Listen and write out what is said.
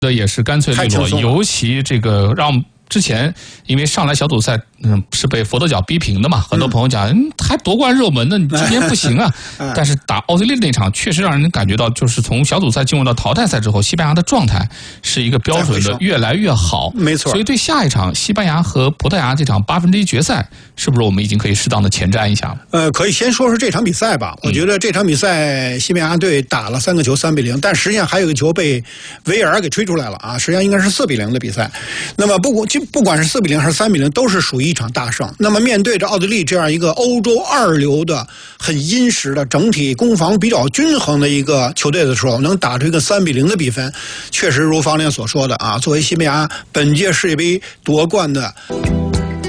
的也是干脆利落，尤其这个让之前因为上来小组赛是被佛得角逼平的嘛，很多朋友讲还夺冠热门呢，你今年不行啊。但是打奥地利那场确实让人感觉到，就是从小组赛进入到淘汰赛之后，西班牙的状态是一个标准的越来越好， 没错。 所以对下一场西班牙和葡萄牙这场1/8决赛，是不是我们已经可以适当的前瞻一下了？ 可以先说说这场比赛吧。我觉得这场比赛西班牙队打了3个球3-0，但实际上还有一个球被维尔给吹出来了啊，实际上应该是4-0的比赛。那么不管是4-0还是3-0，都是属于一场大胜。那么面对着奥地利这样一个欧洲2流的、很殷实的、整体攻防比较均衡的一个球队的时候，能打出一个3-0的比分，确实如方亮所说的啊，作为西班牙本届世界杯夺冠的